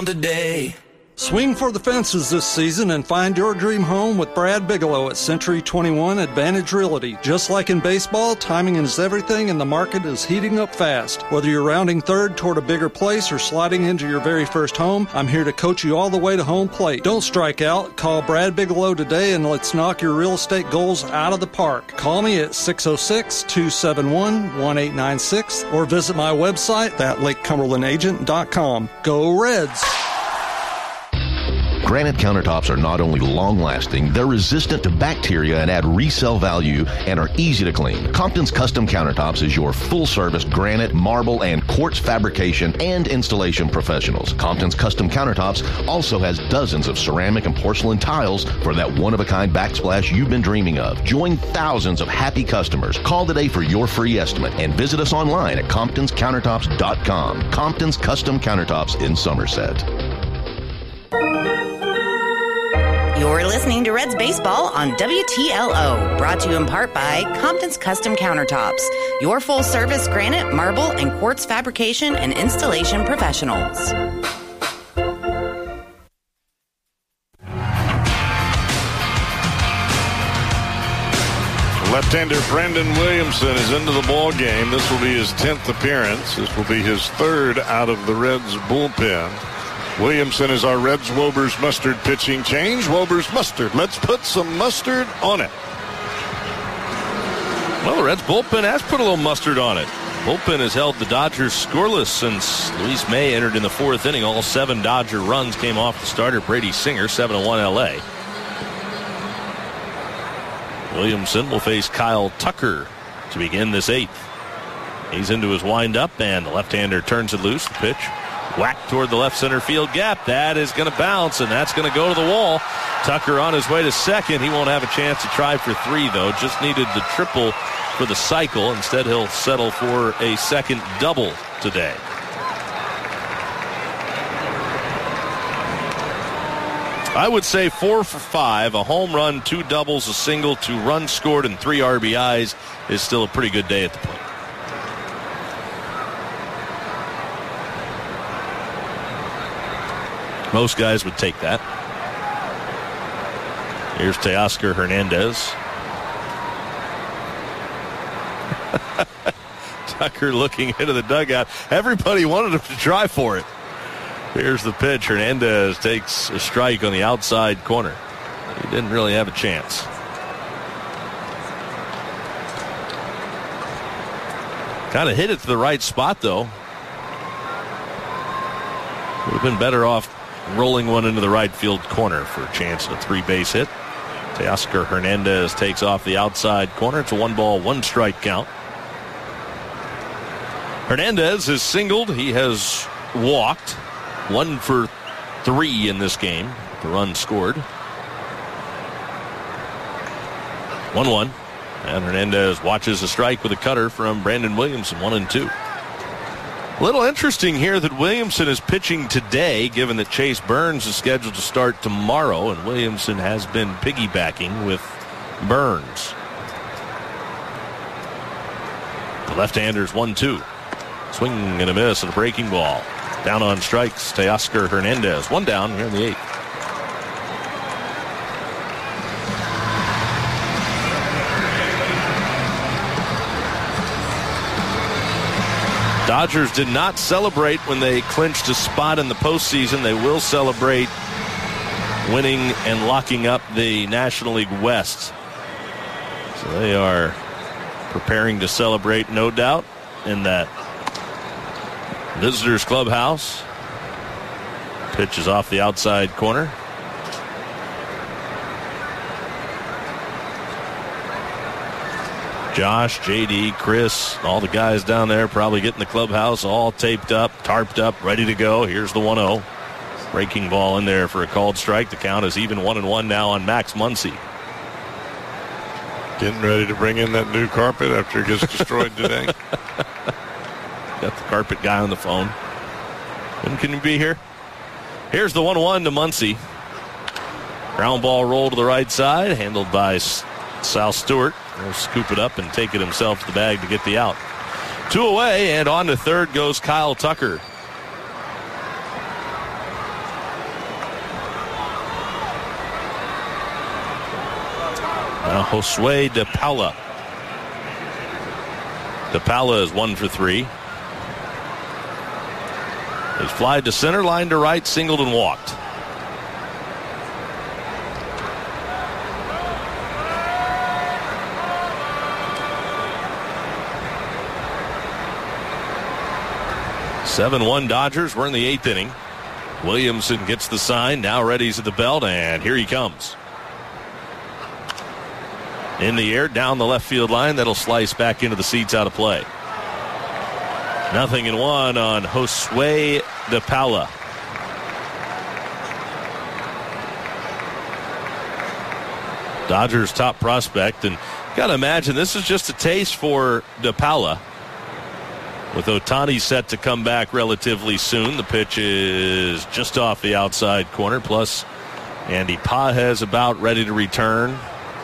town today. Swing for the fences this season and find your dream home with Brad Bigelow at Century 21 Advantage Realty. Just like in baseball, timing is everything and the market is heating up fast. Whether you're rounding third toward a bigger place or sliding into your very first home, I'm here to coach you all the way to home plate. Don't strike out. Call Brad Bigelow today and let's knock your real estate goals out of the park. Call me at 606-271-1896 or visit my website at LakeCumberlandAgent.com. Go Reds! Granite countertops are not only long-lasting, they're resistant to bacteria and add resale value and are easy to clean. Compton's Custom Countertops is your full-service granite, marble, and quartz fabrication and installation professionals. Compton's Custom Countertops also has dozens of ceramic and porcelain tiles for that one-of-a-kind backsplash you've been dreaming of. Join thousands of happy customers. Call today for your free estimate and visit us online at ComptonsCountertops.com. Compton's Custom Countertops in Somerset. You're listening to Reds Baseball on WTLO, brought to you in part by Compton's Custom Countertops, your full-service granite, marble, and quartz fabrication and installation professionals. Left-hander Brandon Williamson is into the ball game. This will be his 10th appearance. This will be his third out of the Reds bullpen. Williamson is our Reds Wober's Mustard pitching change. Wober's Mustard. Let's put some mustard on it. Well, the Reds bullpen has put a little mustard on it. Bullpen has held the Dodgers scoreless since Luis May entered in the fourth inning. All 7 Dodger runs came off the starter, Brady Singer, 7-1 LA. Williamson will face Kyle Tucker to begin this 8th. He's into his windup, and the left-hander turns it loose. The pitch whacked toward the left center field gap. That is going to bounce, and that's going to go to the wall. Tucker on his way to second. He won't have a chance to try for 3, though. Just needed the triple for the cycle. Instead, he'll settle for a second double today. I would say 4 for 5, a home run, 2 doubles, a single, 2 runs scored, and 3 RBIs is still a pretty good day at the plate. Most guys would take that. Here's Teoscar Hernandez. Tucker looking into the dugout. Everybody wanted him to try for it. Here's the pitch. Hernandez takes a strike on the outside corner. He didn't really have a chance. Kind of hit it to the right spot, though. Would have been better off rolling one into the right field corner for a chance at a 3-base hit. Teoscar Hernandez takes off the outside corner. It's a 1-ball, 1-strike count. Hernandez has singled. He has walked. 1 for 3 in this game. The run scored. 1-1. And Hernandez watches a strike with a cutter from Brandon Williamson, 1-2. A little interesting here that Williamson is pitching today, given that Chase Burns is scheduled to start tomorrow, and Williamson has been piggybacking with Burns. The left-hander's 1-2. Swing and a miss and a breaking ball. Down on strikes, Teoscar Hernandez. 1 down here in the 8th. Dodgers did not celebrate when they clinched a spot in the postseason. They will celebrate winning and locking up the National League West. So they are preparing to celebrate, no doubt, in that visitors clubhouse. Pitch is off the outside corner. Josh, JD, Chris, all the guys down there probably getting the clubhouse all taped up, tarped up, ready to go. Here's the 1-0. Breaking ball in there for a called strike. The count is even 1-1 now on Max Muncy. Getting ready to bring in that new carpet after it gets destroyed today. Got the carpet guy on the phone. When can he be here? Here's the 1-1 to Muncy. Ground ball roll to the right side, handled by Sal Stewart. He'll scoop it up and take it himself to the bag to get the out. 2 away, and on to third goes Kyle Tucker. Now Josue De Paula. De Paula is 1 for 3. He's flied to center, line to right, singled and walked. (7-1) Dodgers. We're in the 8th inning. Williamson gets the sign, now readies at the belt, and here he comes. In the air, down the left field line. That'll slice back into the seats out of play. 0-1 on Josue De Paula. Dodgers' top prospect, and got to imagine this is just a taste for De Paula. With Ohtani set to come back relatively soon, the pitch is just off the outside corner. Plus, Andy Pages about ready to return.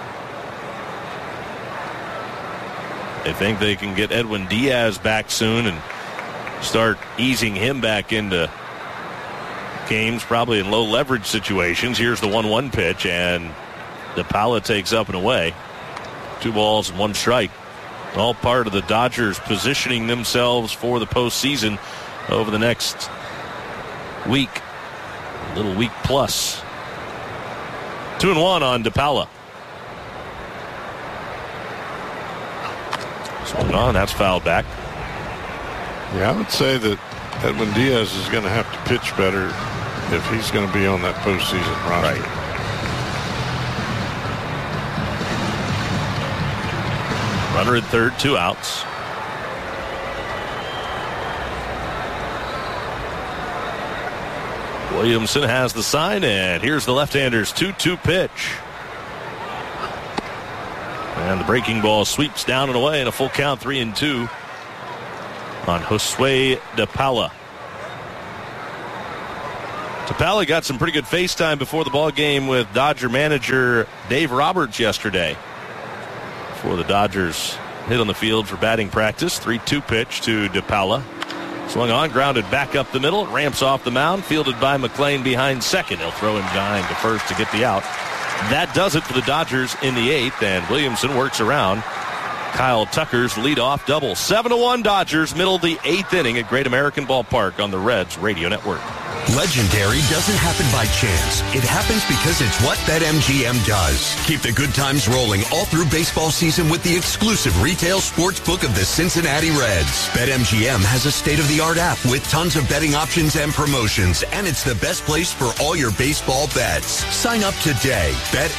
They think they can get Edwin Diaz back soon and start easing him back into games, probably in low leverage situations. Here's the 1-1 pitch, and De Paula takes up and away. 2 balls and 1 strike. All part of the Dodgers positioning themselves for the postseason over the next week. A little week plus. 2-1 on De Paula. Swung on, that's fouled back. Yeah, I would say that Edwin Diaz is going to have to pitch better if he's going to be on that postseason roster. Right. Runner at third, 2 outs. Williamson has the sign, and here's the left-hander's 2-2 pitch. And the breaking ball sweeps down and away in a full count, 3-2 on Josue De Paula. De Paula got some pretty good face time before the ball game with Dodger manager Dave Roberts yesterday. Before the Dodgers hit on the field for batting practice. 3-2 pitch to De Paula. Swung on, grounded back up the middle. Ramps off the mound, fielded by McLean behind second. He'll throw him behind to first to get the out. That does it for the Dodgers in the 8th, and Williamson works around Kyle Tucker's leadoff double. 7-1 Dodgers, middle of the 8th inning at Great American Ballpark on the Reds Radio Network. Legendary doesn't happen by chance. It happens because it's what BetMGM does. Keep the good times rolling all through baseball season with the exclusive retail sports book of the Cincinnati Reds. BetMGM has a state-of-the-art app with tons of betting options and promotions, and it's the best place for all your baseball bets. Sign up today.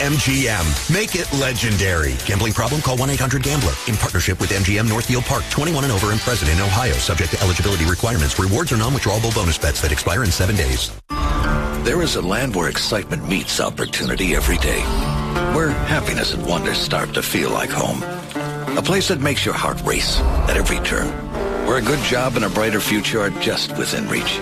BetMGM. Make it legendary. Gambling problem? Call 1-800-GAMBLER. In partnership with MGM Northfield Park. 21 and over and present in Ohio. Subject to eligibility requirements. Rewards are non-withdrawable bonus bets that expire in 7 days. There is a land where excitement meets opportunity every day, where happiness and wonder start to feel like home. A place that makes your heart race at every turn, where a good job and a brighter future are just within reach.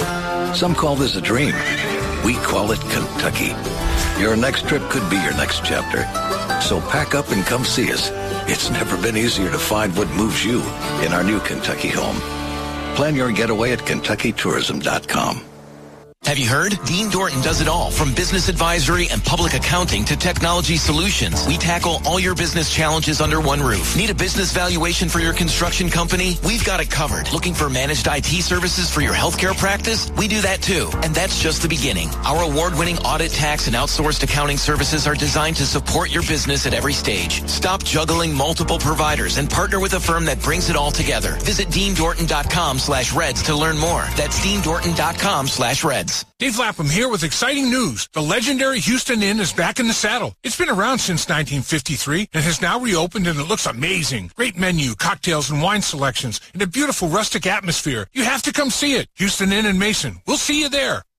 Some call this a dream. We call it Kentucky. Your next trip could be your next chapter. So pack up and come see us. It's never been easier to find what moves you in our new Kentucky home. Plan your getaway at KentuckyTourism.com. Have you heard? Dean Dorton does it all, from business advisory and public accounting to technology solutions. We tackle all your business challenges under one roof. Need a business valuation for your construction company? We've got it covered. Looking for managed IT services for your healthcare practice? We do that too. And that's just the beginning. Our award-winning audit, tax, and outsourced accounting services are designed to support your business at every stage. Stop juggling multiple providers and partner with a firm that brings it all together. Visit DeanDorton.com/Reds to learn more. That's DeanDorton.com/Reds. Dave Lapham here with exciting news. The legendary Houston Inn is back in the saddle. It's been around since 1953 and has now reopened, and it looks amazing. Great menu, cocktails, and wine selections, and a beautiful rustic atmosphere. You have to come see it. Houston Inn in Mason. We'll see you there.